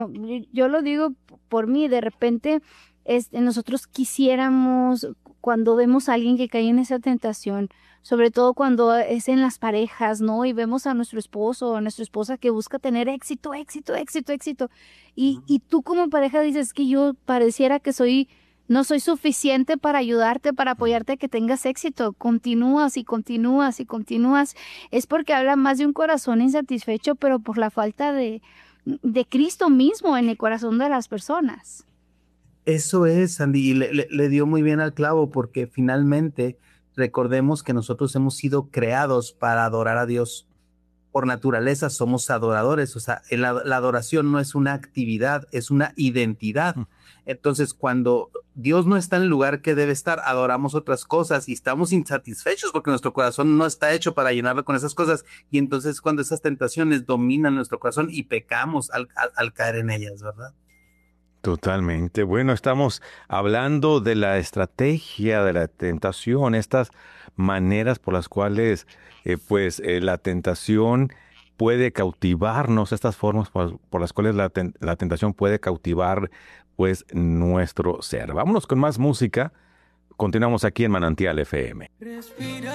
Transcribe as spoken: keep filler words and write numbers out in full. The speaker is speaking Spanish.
Yo lo digo por mí, de repente este, nosotros quisiéramos, cuando vemos a alguien que cae en esa tentación, sobre todo cuando es en las parejas, ¿no? Y vemos a nuestro esposo o a nuestra esposa que busca tener éxito, éxito, éxito, éxito. Y, y tú como pareja dices que yo pareciera que soy, no soy suficiente para ayudarte, para apoyarte a que tengas éxito. Continúas y continúas y continúas. Es porque habla más de un corazón insatisfecho, pero por la falta de de Cristo mismo en el corazón de las personas. Eso es, Sandy, y le, le- le dio muy bien al clavo porque finalmente recordemos que nosotros hemos sido creados para adorar a Dios. Por naturaleza somos adoradores, o sea, el ad- la adoración no es una actividad, es una identidad. Entonces, cuando Dios no está en el lugar que debe estar, adoramos otras cosas y estamos insatisfechos porque nuestro corazón no está hecho para llenarlo con esas cosas. Y entonces, cuando esas tentaciones dominan nuestro corazón y pecamos al, al al caer en ellas, ¿verdad? Totalmente. Bueno, estamos hablando de la estrategia de la tentación, estas maneras por las cuales, eh, pues, eh, la tentación puede cautivarnos, estas formas por, por las cuales la, ten- la tentación puede cautivar, pues, nuestro ser. Vámonos con más música. Continuamos aquí en Manantial F M.